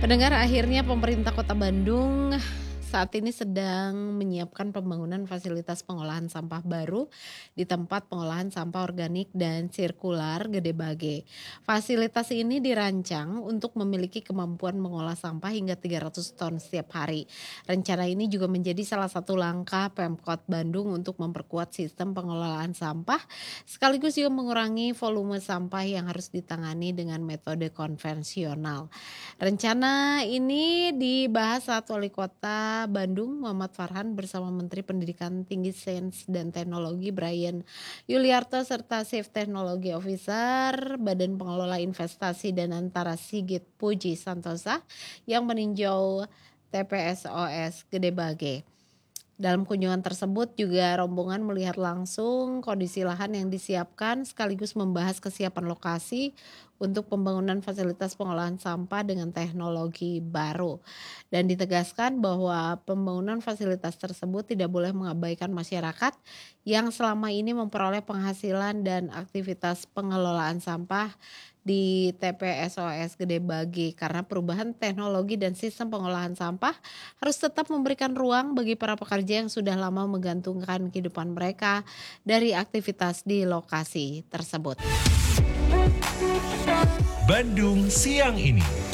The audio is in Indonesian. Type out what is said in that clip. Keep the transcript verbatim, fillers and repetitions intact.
Pendengar, akhirnya pemerintah Kota Bandung saat ini sedang menyiapkan pembangunan fasilitas pengolahan sampah baru di tempat pengolahan sampah organik dan sirkular Gede Bage. Fasilitas ini dirancang untuk memiliki kemampuan mengolah sampah hingga tiga ratus ton setiap hari. Rencana ini juga menjadi salah satu langkah Pemkot Bandung untuk memperkuat sistem pengelolaan sampah sekaligus juga mengurangi volume sampah yang harus ditangani dengan metode konvensional. Rencana ini dibahas saat Wali Kota Bandung Muhammad Farhan bersama Menteri Pendidikan Tinggi Sains dan Teknologi Brian Yuliarto serta Chief Technology Officer Badan Pengelola Investasi dan Antara Sigit Puji Santosa yang meninjau T P S O S Gede Bage. Dalam kunjungan tersebut juga rombongan melihat langsung kondisi lahan yang disiapkan sekaligus membahas kesiapan lokasi untuk pembangunan fasilitas pengolahan sampah dengan teknologi baru. Dan ditegaskan bahwa pembangunan fasilitas tersebut tidak boleh mengabaikan masyarakat yang selama ini memperoleh penghasilan dan aktivitas pengelolaan sampah di T P S O S Gede Bage karena perubahan teknologi dan sistem pengolahan sampah harus tetap memberikan ruang bagi para pekerja yang sudah lama menggantungkan kehidupan mereka dari aktivitas di lokasi tersebut. Bandung siang ini.